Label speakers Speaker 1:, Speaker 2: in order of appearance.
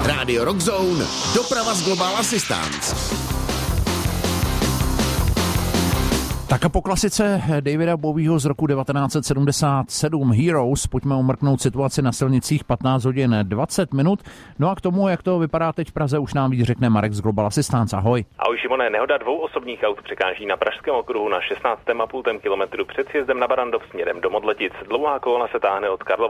Speaker 1: Radio Rock Zone, doprava z Global Assistance.
Speaker 2: Tak a po klasice Davida Bowieho z roku 1977 Heroes pojďme omrknout situaci na silnicích 15 hodin 20 minut. No a k tomu, jak to vypadá teď v Praze, už nám víc řekne Marek z Global Assistance. Ahoj.
Speaker 3: Ahoj Šimone, nehoda dvou osobních aut překáží na Pražském okruhu na 16,5 kilometru před sjezdem na Barandov směrem do Modletic. Dlouhá kolona se táhne od Karlova